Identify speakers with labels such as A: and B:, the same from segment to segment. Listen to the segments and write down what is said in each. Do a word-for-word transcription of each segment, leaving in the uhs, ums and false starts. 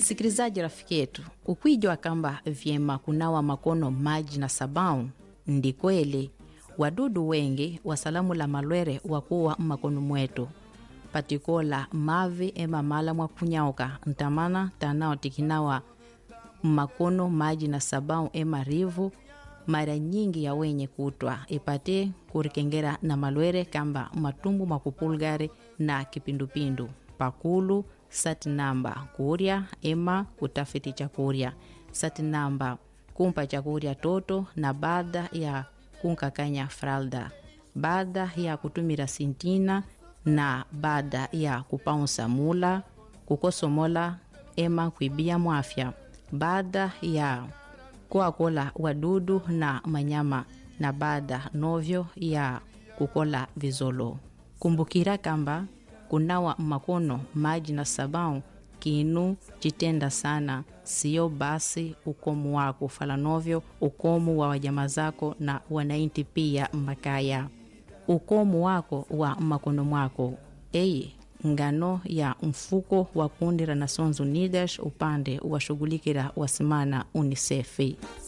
A: Msikilizaji rafiki yetu, ukwijua kamba vyema kunawa makono maji na sabau, ndi kweli wadudu wengi wasalamu la malwere wakuwa makono mwetu. Patikola mavi ema mala mwa kunyauka, ntamana tanao tikinawa makono maji na sabau ema rivu, mara nyingi ya wenye kutwa ipate kurikengera na malwere kamba matumbu makupulgari na kipindupindu. Pakulu sati namba kuria ema kutafiti chakuria, sati namba kumpa chakuria toto na baada ya kunkakanya fralda, baada ya kutumira sintina na baada ya kupaunsa mula, kukosomola ema kuibia mwafya, baada ya kuakola wadudu na manyama na baada novyo ya kukola vizolo. Kumbukira kamba kunawa makono maji na sabau kinu chitenda sana, sio basi ukomu wako falanovyo ukomu wa wajama zako na wanainti pia makaya. Ukomu wako wa makono mwako eye ngano ya mfuko wa kundi la Nations Unidas upande wa shughulikira wasimana UNICEF.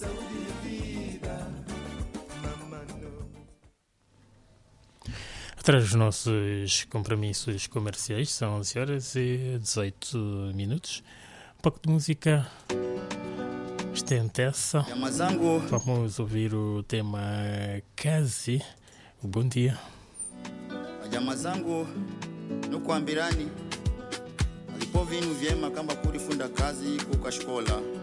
B: Atrás dos nossos compromissos comerciais, são onze horas e dezoito minutos. Um pouco de música estentessa. Vamos ouvir o tema Kazi. Bom dia.
C: Jamaa zangu nukuambirani alipo vinu vyema kamba kurifunda kazi kukashkola